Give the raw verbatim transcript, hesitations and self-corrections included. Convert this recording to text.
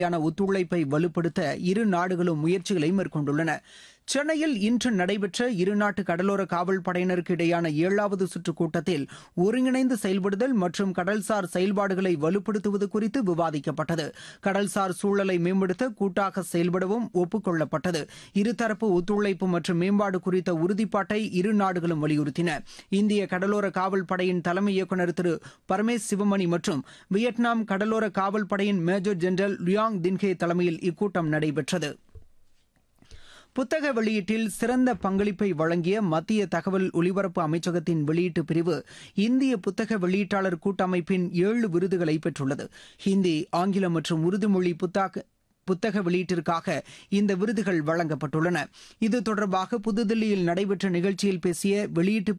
ஒத்துழைப்பை வலுப்படுத்த இரு நாடுகளும் முயற்சிகளை மேற்கொண்டுள்ளன. சென்னையில் இன்று நடைபெற்ற இருநாட்டு கடலோர காவல் படையினருக்கு இடையேயான ஏழாவது சுற்று கூட்டத்தில் ஒருங்கிணைந்து செயல்படுதல் மற்றும் கடல்சார் செயல்பாடுகளை வலுப்படுத்துவது குறித்து விவாதிக்கப்பட்டது. கடல்சார் சூழலை மேம்படுத்த கூட்டாக செயல்படவும் ஒப்புக் கொள்ளப்பட்டது. இருதரப்பு ஒத்துழைப்பு மற்றும் மேம்பாடு குறித்த உறுதிப்பாட்டை இரு நாடுகளும் வலியுறுத்தின. இந்திய கடலோர காவல் படையின் தலைமை இயக்குநர் திரு பரமேஷ் சிவமணி மற்றும் வியட்நாம் கடலோர காவல் படையின் மேஜர் ஜெனரல் லுயாங் தின்ஹே தலைமையில் இக்கூட்டம் நடைபெற்றது. புத்தக வெளியீட்டில் சிறந்த பங்களிப்பை வழங்கிய மத்திய தகவல் ஒலிபரப்பு அமைச்சகத்தின் வெளியீட்டு பிரிவு இந்திய புத்தக வெளியீட்டாளர் கூட்டமைப்பின் ஏழு விருதுகளை பெற்றுள்ளது. ஹிந்தி, ஆங்கிலம் மற்றும் உருது மொழி புத்தக புத்தக வெளியீட்டிற்காக இந்த விருதுகள் வழங்கப்பட்டுள்ளன. இது தொடர்பாக புதுதில்லியில் நடைபெற்ற நிகழ்ச்சியில் பேசிய வெளியீட்டு